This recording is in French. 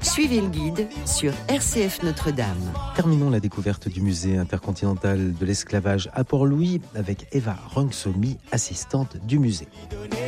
Suivez le guide sur RCF Notre-Dame. Terminons la découverte du musée intercontinental de l'esclavage à Port-Louis avec Eva Rungsomi, assistante du musée.